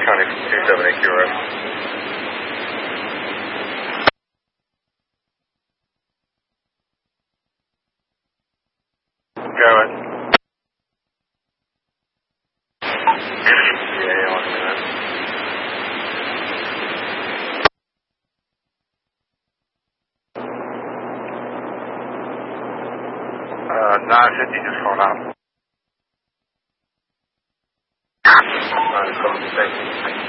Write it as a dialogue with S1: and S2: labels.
S1: County 278 QRS. Go ahead. Yeah, 1 minute. 950 just called out. 950.